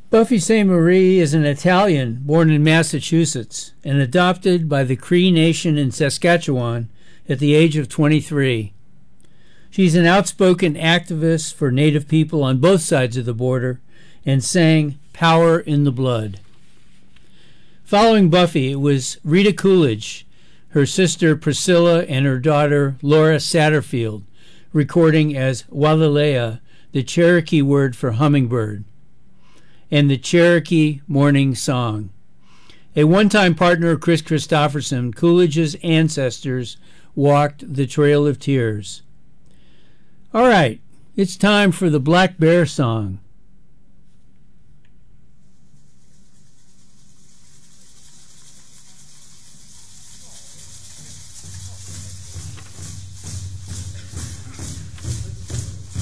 Buffy Sainte-Marie is an Italian born in Massachusetts and adopted by the Cree Nation in Saskatchewan at the age of 23. She's an outspoken activist for Native people on both sides of the border and sang Power in the Blood. Following Buffy, it was Rita Coolidge, her sister Priscilla, and her daughter Laura Satterfield, recording as Walalea, the Cherokee word for hummingbird, and the Cherokee Morning Song. A one-time partner of Kris Kristofferson, Coolidge's ancestors walked the Trail of Tears. All right, it's time for the Black Bear song.